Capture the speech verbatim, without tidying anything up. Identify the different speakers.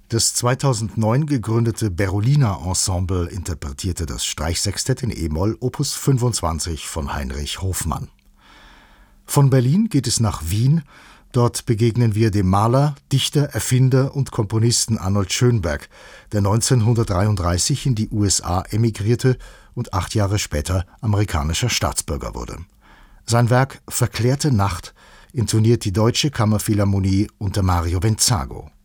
Speaker 1: Das zweitausendneun gegründete Berolina Ensemble interpretierte das Streichsextett in e-Moll Opus fünfundzwanzig von Heinrich Hofmann. Von Berlin geht es nach Wien. Dort begegnen wir dem Maler, Dichter, Erfinder und Komponisten Arnold Schönberg, der neunzehnhundertdreiunddreißig in die U S A emigrierte und acht Jahre später amerikanischer Staatsbürger wurde. Sein Werk »Verklärte Nacht« intoniert die Deutsche Kammerphilharmonie unter Mario Venzago.